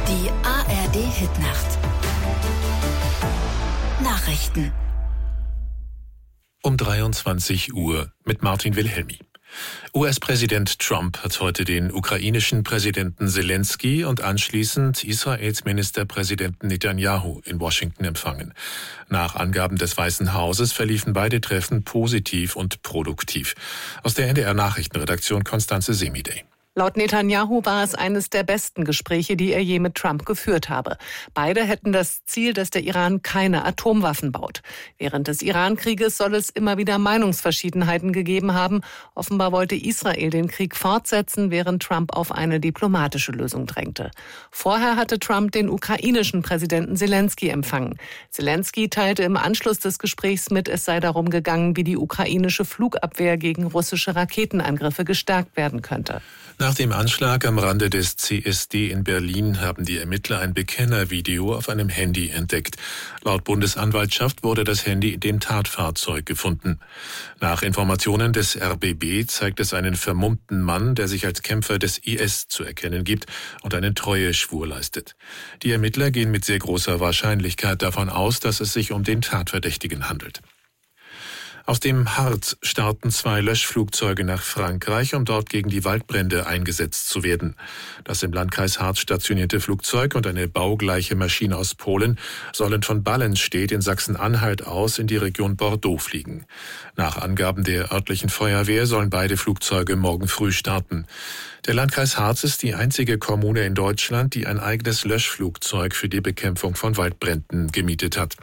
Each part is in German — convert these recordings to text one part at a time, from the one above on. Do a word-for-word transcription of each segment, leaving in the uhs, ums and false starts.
Die A R D-Hitnacht. Nachrichten. Um dreiundzwanzig Uhr mit Martin Wilhelmi. U S-Präsident Trump hat heute den ukrainischen Präsidenten Zelensky und anschließend Israels Ministerpräsidenten Netanyahu in Washington empfangen. Nach Angaben des Weißen Hauses verliefen beide Treffen positiv und produktiv. Aus der N D R-Nachrichtenredaktion Konstanze Semidey. Laut Netanyahu war es eines der besten Gespräche, die er je mit Trump geführt habe. Beide hätten das Ziel, dass der Iran keine Atomwaffen baut. Während des Iran-Krieges soll es immer wieder Meinungsverschiedenheiten gegeben haben. Offenbar wollte Israel den Krieg fortsetzen, während Trump auf eine diplomatische Lösung drängte. Vorher hatte Trump den ukrainischen Präsidenten Zelensky empfangen. Zelensky teilte im Anschluss des Gesprächs mit, es sei darum gegangen, wie die ukrainische Flugabwehr gegen russische Raketenangriffe gestärkt werden könnte. Nach dem Anschlag am Rande des C S D in Berlin haben die Ermittler ein Bekennervideo auf einem Handy entdeckt. Laut Bundesanwaltschaft wurde das Handy in dem Tatfahrzeug gefunden. Nach Informationen des R B B zeigt es einen vermummten Mann, der sich als Kämpfer des I S zu erkennen gibt und einen Treueschwur leistet. Die Ermittler gehen mit sehr großer Wahrscheinlichkeit davon aus, dass es sich um den Tatverdächtigen handelt. Aus dem Harz starten zwei Löschflugzeuge nach Frankreich, um dort gegen die Waldbrände eingesetzt zu werden. Das im Landkreis Harz stationierte Flugzeug und eine baugleiche Maschine aus Polen sollen von Ballenstedt in Sachsen-Anhalt aus in die Region Bordeaux fliegen. Nach Angaben der örtlichen Feuerwehr sollen beide Flugzeuge morgen früh starten. Der Landkreis Harz ist die einzige Kommune in Deutschland, die ein eigenes Löschflugzeug für die Bekämpfung von Waldbränden gemietet hat.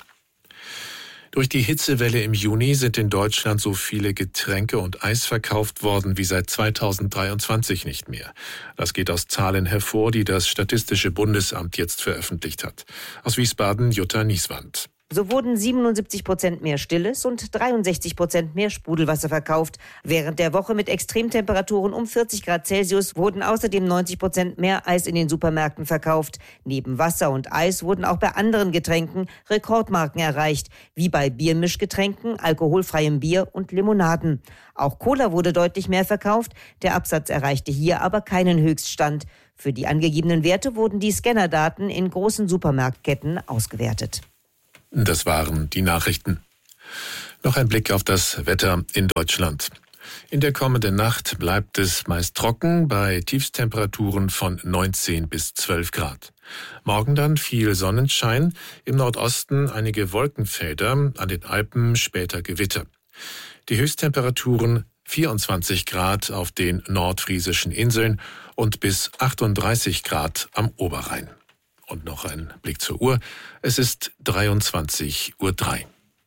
Durch die Hitzewelle im Juni sind in Deutschland so viele Getränke und Eis verkauft worden wie seit zweitausenddreiundzwanzig nicht mehr. Das geht aus Zahlen hervor, die das Statistische Bundesamt jetzt veröffentlicht hat. Aus Wiesbaden Jutta Nieswand. So wurden siebenundsiebzig Prozent mehr Stilles und dreiundsechzig Prozent mehr Sprudelwasser verkauft. Während der Woche mit Extremtemperaturen um vierzig Grad Celsius wurden außerdem neunzig Prozent mehr Eis in den Supermärkten verkauft. Neben Wasser und Eis wurden auch bei anderen Getränken Rekordmarken erreicht, wie bei Biermischgetränken, alkoholfreiem Bier und Limonaden. Auch Cola wurde deutlich mehr verkauft. Der Absatz erreichte hier aber keinen Höchststand. Für die angegebenen Werte wurden die Scannerdaten in großen Supermarktketten ausgewertet. Das waren die Nachrichten. Noch ein Blick auf das Wetter in Deutschland. In der kommenden Nacht bleibt es meist trocken bei Tiefstemperaturen von neunzehn bis zwölf Grad. Morgen dann viel Sonnenschein, im Nordosten einige Wolkenfelder, an den Alpen später Gewitter. Die Höchsttemperaturen vierundzwanzig Grad auf den nordfriesischen Inseln und bis achtunddreißig Grad am Oberrhein. Und noch ein Blick zur Uhr. Es ist dreiundzwanzig Uhr drei.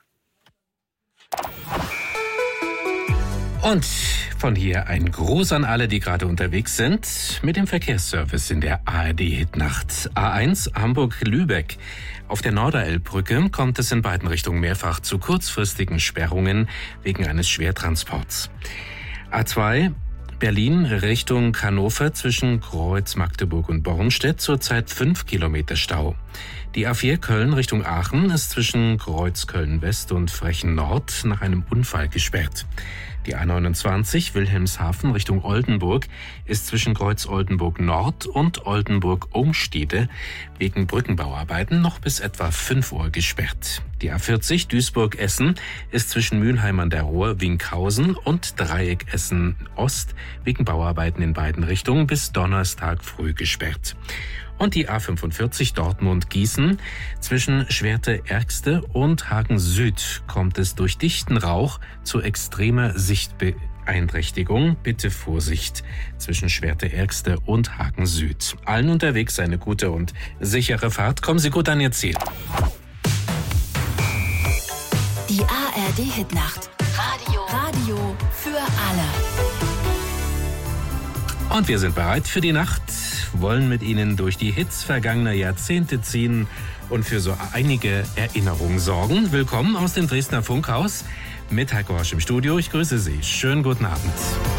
Und von hier ein Gruß an alle, die gerade unterwegs sind mit dem Verkehrsservice in der A R D-Hitnacht. A eins Hamburg-Lübeck. Auf der Norderelbbrücke kommt es in beiden Richtungen mehrfach zu kurzfristigen Sperrungen wegen eines Schwertransports. A zwei Berlin Richtung Hannover zwischen Kreuz, Magdeburg und Bornstedt zurzeit fünf Kilometer Stau. Die A vier Köln Richtung Aachen ist zwischen Kreuz Köln West und Frechen Nord nach einem Unfall gesperrt. Die A neunundzwanzig Wilhelmshaven Richtung Oldenburg ist zwischen Kreuz Oldenburg Nord und Oldenburg Umstede wegen Brückenbauarbeiten noch bis etwa fünf Uhr gesperrt. Die A vierzig Duisburg Essen ist zwischen Mülheim an der Ruhr Winkhausen und Dreieck Essen Ost wegen Bauarbeiten in beiden Richtungen bis Donnerstag früh gesperrt. Und die A fünfundvierzig Dortmund-Gießen zwischen Schwerte-Ergste und Hagen Süd kommt es durch dichten Rauch zu extremer Sichtbeeinträchtigung. Bitte Vorsicht zwischen Schwerte-Ergste und Hagen Süd. Allen unterwegs eine gute und sichere Fahrt. Kommen Sie gut an Ihr Ziel. Die A R D-Hitnacht. Radio. Radio für alle. Und wir sind bereit für die Nacht, wollen mit Ihnen durch die Hits vergangener Jahrzehnte ziehen und für so einige Erinnerungen sorgen. Willkommen aus dem Dresdner Funkhaus mit Heiko Horsch im Studio. Ich grüße Sie. Schönen guten Abend.